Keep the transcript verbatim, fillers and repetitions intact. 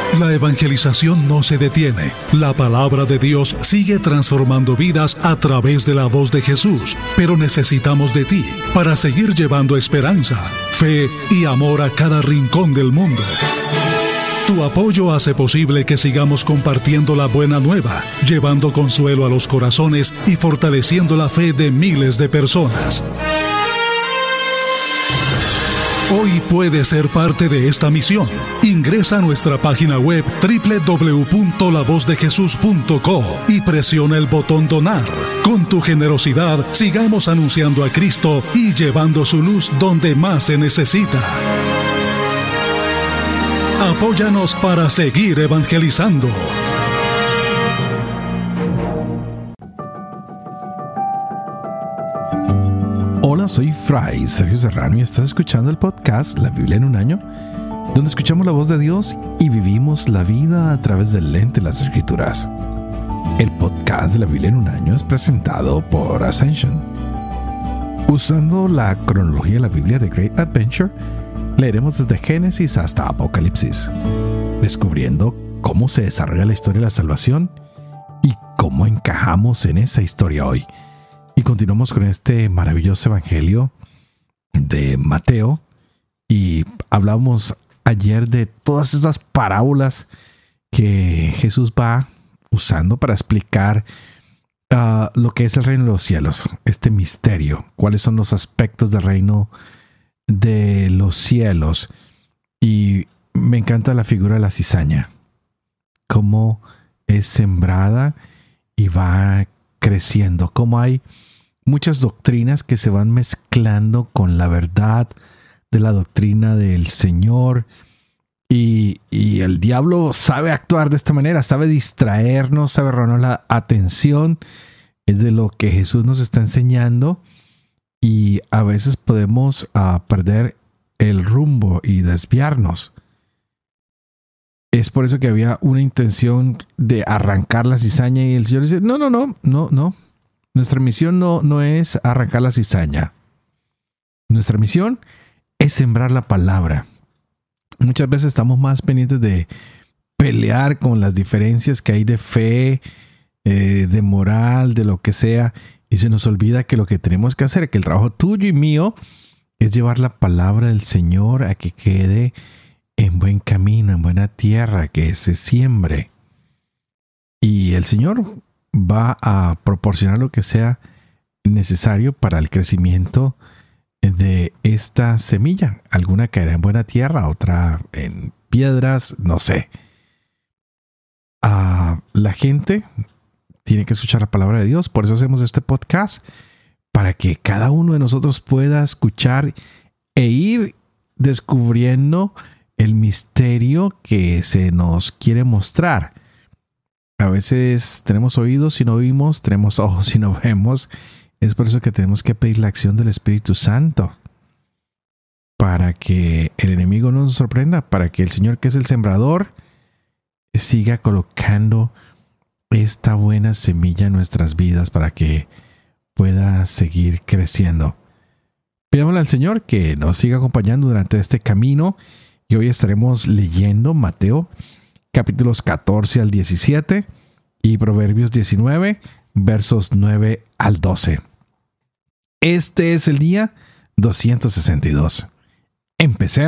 La evangelización no se detiene. La palabra de Dios sigue transformando vidas a través de la voz de Jesús, pero necesitamos de ti para seguir llevando esperanza, fe y amor a cada rincón del mundo. Tu apoyo hace posible que sigamos compartiendo la buena nueva, llevando consuelo a los corazones y fortaleciendo la fe de miles de personas. Hoy puedes ser parte de esta misión. Ingresa a nuestra página web doble u doble u doble u punto la voz de jesús punto co y presiona el botón Donar. Con tu generosidad, sigamos anunciando a Cristo y llevando su luz donde más se necesita. Apóyanos para seguir evangelizando. Hola, soy Fray Sergio Serrano y estás escuchando el podcast La Biblia en un año, donde escuchamos la voz de Dios y vivimos la vida a través del lente de las Escrituras. El podcast de La Biblia en un año es presentado por Ascension. Usando la cronología de la Biblia de Great Adventure, leeremos desde Génesis hasta Apocalipsis, descubriendo cómo se desarrolla la historia de la salvación y cómo encajamos en esa historia hoy. Y continuamos con este maravilloso evangelio de Mateo. Y hablamos ayer de todas esas parábolas que Jesús va usando para explicar uh, lo que es el reino de los cielos, este misterio, cuáles son los aspectos del reino de los cielos. Y me encanta la figura de la cizaña, cómo es sembrada y va creciendo, cómo hay muchas doctrinas que se van mezclando con la verdad de la doctrina del Señor. Y, y el diablo sabe actuar de esta manera, sabe distraernos, sabe robarnos la atención. Es de lo que Jesús nos está enseñando. Y a veces podemos uh, perder el rumbo y desviarnos. Es por eso que había una intención de arrancar la cizaña y el Señor dice, no, no, no, no, no. Nuestra misión no, no es arrancar la cizaña. Nuestra misión es sembrar la palabra. Muchas veces estamos más pendientes de pelear con las diferencias que hay de fe, eh, de moral, de lo que sea. Y se nos olvida que lo que tenemos que hacer, que el trabajo tuyo y mío, es llevar la palabra del Señor a que quede en buen camino, en buena tierra, que se siembre. Y el Señor va a proporcionar lo que sea necesario para el crecimiento de esta semilla. Alguna caerá en buena tierra, otra en piedras, no sé. Uh, la gente tiene que escuchar la palabra de Dios. Por eso hacemos este podcast, para que cada uno de nosotros pueda escuchar e ir descubriendo el misterio que se nos quiere mostrar. A veces tenemos oídos y no oímos, tenemos ojos y no vemos. Es por eso que tenemos que pedir la acción del Espíritu Santo, para que el enemigo no nos sorprenda, para que el Señor, que es el sembrador, siga colocando esta buena semilla en nuestras vidas para que pueda seguir creciendo. Pidámosle al Señor que nos siga acompañando durante este camino, y hoy estaremos leyendo Mateo capítulos catorce al diecisiete y Proverbios diecinueve versos nueve al doce. Este es el día doscientos sesenta y dos. Empecemos.